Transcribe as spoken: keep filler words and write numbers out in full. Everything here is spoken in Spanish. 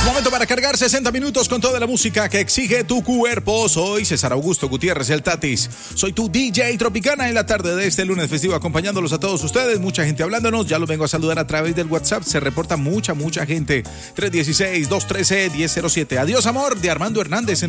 Momento para cargar sesenta minutos con toda la música que exige tu cuerpo. Soy César Augusto Gutiérrez, el Tatis. Soy tu D J Tropicana en la tarde de este lunes festivo, acompañándolos a todos ustedes. Mucha gente hablándonos. Ya los vengo a saludar a través del WhatsApp. Se reporta mucha, mucha gente. tres uno seis, dos uno tres, uno cero cero siete. Adiós, amor, de Armando Hernández.